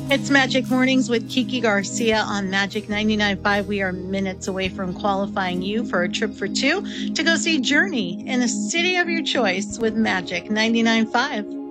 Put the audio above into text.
It's Magic Mornings with Kiki Garcia on Magic 99.5. We are minutes away from qualifying you for a trip for two to go see Journey in a city of your choice with Magic 99.5.